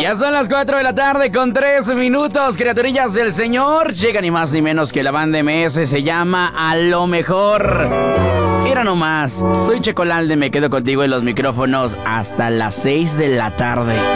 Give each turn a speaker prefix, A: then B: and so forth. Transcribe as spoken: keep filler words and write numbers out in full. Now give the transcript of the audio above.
A: Ya son las cuatro de la tarde con tres minutos, criaturillas del Señor. Llega ni más ni menos que la banda M S, se llama A Lo Mejor. Mira nomás, soy Checolalde, me quedo contigo en los micrófonos hasta las seis de la tarde.